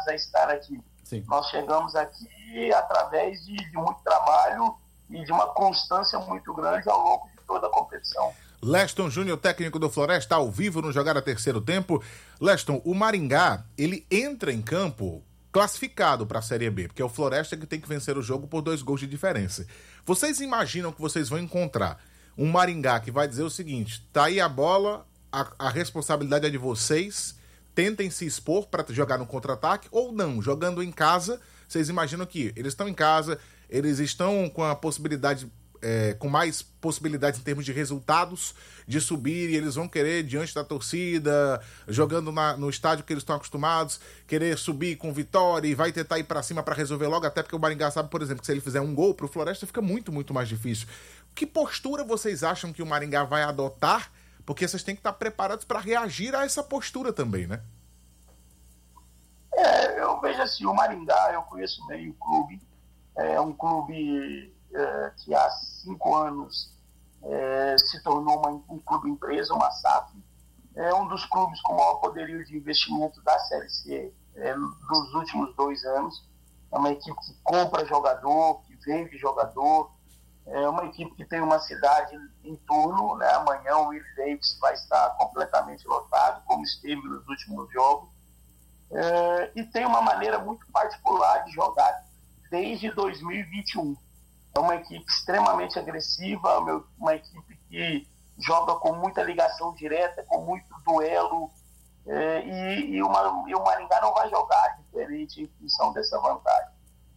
destinados a estar aqui. Sim. Nós chegamos aqui através de muito trabalho e de uma constância muito grande ao longo de toda a competição. Leston Júnior, técnico do Floresta, ao vivo no Jogar a Terceiro Tempo. Leston, o Maringá, ele entra em campo classificado para a Série B, porque é o Floresta que tem que vencer o jogo por 2 gols de diferença. Vocês imaginam que vocês vão encontrar um Maringá que vai dizer o seguinte: tá aí a bola, a responsabilidade é de vocês, tentem se expor para jogar no contra-ataque, ou não, jogando em casa, vocês imaginam que eles estão em casa, eles estão com a possibilidade, com mais possibilidades em termos de resultados, de subir, e eles vão querer, diante da torcida, jogando no estádio que eles estão acostumados, querer subir com vitória e vai tentar ir para cima para resolver logo, até porque o Maringá sabe, por exemplo, que se ele fizer um gol pro Floresta fica muito, muito mais difícil. Que postura vocês acham que o Maringá vai adotar? Porque vocês têm que estar preparados para reagir a essa postura também, né? Eu vejo assim, o Maringá, eu conheço bem o clube, é um clube que há 5 anos se tornou um clube empresa, uma SAF, é um dos clubes com maior poderio de investimento da Série C dos últimos 2 anos, é uma equipe que compra jogador, que vende jogador, é uma equipe que tem uma cidade em torno, né? Amanhã o Willie Davis vai estar completamente lotado, como esteve nos últimos jogos, e tem uma maneira muito particular de jogar desde 2021. É uma equipe extremamente agressiva, uma equipe que joga com muita ligação direta, com muito duelo, e o Maringá não vai jogar diferente em função dessa vantagem.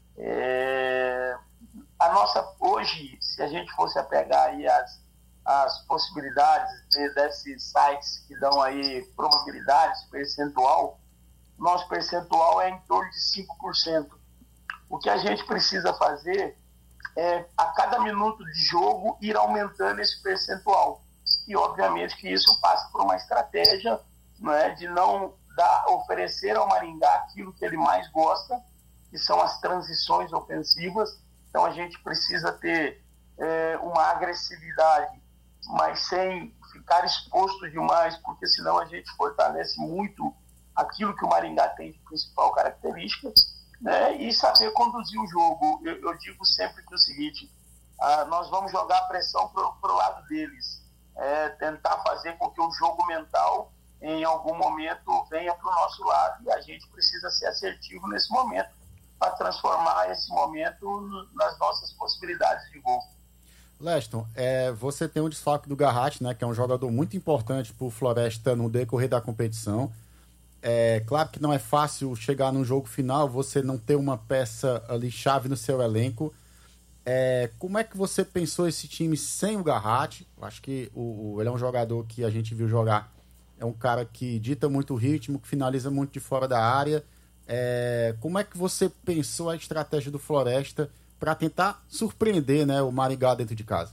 Hoje, se a gente fosse pegar aí as possibilidades desses sites que dão aí probabilidades, percentual, nosso percentual é em torno de 5%. O que a gente precisa fazer é, a cada minuto de jogo, ir aumentando esse percentual. E, obviamente, que isso passa por uma estratégia, né, de não oferecer ao Maringá aquilo que ele mais gosta, que são as transições ofensivas. Então, a gente precisa ter uma agressividade, mas sem ficar exposto demais, porque senão a gente fortalece muito aquilo que o Maringá tem de principal característica, né, e saber conduzir o jogo. Eu digo sempre que é o seguinte: nós vamos jogar a pressão para o lado deles, tentar fazer com que o jogo mental em algum momento venha para o nosso lado, e a gente precisa ser assertivo nesse momento para transformar esse momento nas nossas possibilidades de gol. Leston, você tem o desfalque do Garratti, né, que é um jogador muito importante para o Floresta no decorrer da competição. Claro que não é fácil chegar num jogo final, você não ter uma peça ali chave no seu elenco. Como é que você pensou esse time sem o Garratti? Acho que ele é um jogador que a gente viu jogar, é um cara que dita muito o ritmo, que finaliza muito de fora da área. Como é que você pensou a estratégia do Floresta para tentar surpreender, né, o Maringá dentro de casa?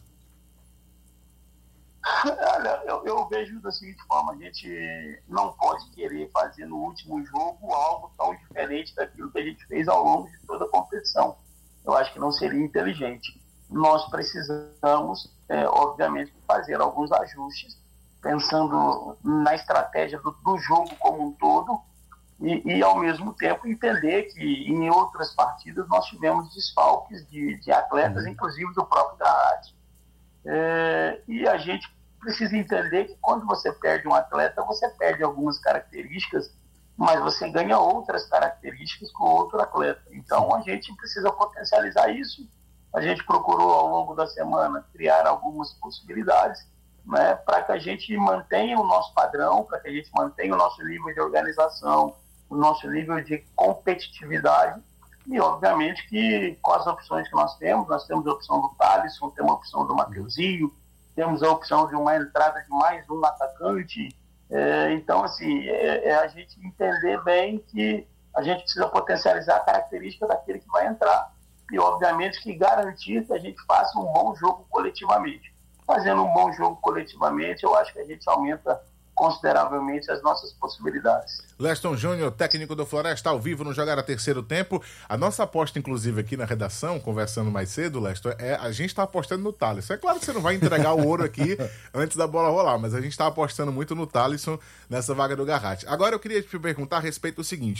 Olha, eu vejo da seguinte forma: a gente não pode querer fazer no último jogo algo tão diferente daquilo que a gente fez ao longo de toda a competição. Eu acho que não seria inteligente. Nós precisamos, obviamente, fazer alguns ajustes, pensando na estratégia do jogo como um todo, e ao mesmo tempo entender que em outras partidas nós tivemos desfalques de atletas, inclusive do próprio Garratti. E a gente precisa entender que quando você perde um atleta, você perde algumas características, mas você ganha outras características com outro atleta. Então a gente precisa potencializar isso. A gente procurou ao longo da semana criar algumas possibilidades, né, para que a gente mantenha o nosso padrão, para que a gente mantenha o nosso nível de organização, o nosso nível de competitividade. E, obviamente, que com as opções que nós temos a opção do Thalisson, temos a opção do Mateuzinho, temos a opção de uma entrada de mais um atacante. Então, assim, a gente entender bem que a gente precisa potencializar a característica daquele que vai entrar. E, obviamente, que garantir que a gente faça um bom jogo coletivamente. Fazendo um bom jogo coletivamente, eu acho que a gente aumenta consideravelmente as nossas possibilidades. Leston Júnior, técnico do Floresta, ao vivo no Jogar a Terceiro Tempo. A nossa aposta, inclusive, aqui na redação, conversando mais cedo, Leston, a gente está apostando no Thalisson. É claro que você não vai entregar o ouro aqui antes da bola rolar, mas a gente está apostando muito no Thalisson nessa vaga do Garratti. Agora eu queria te perguntar a respeito do seguinte: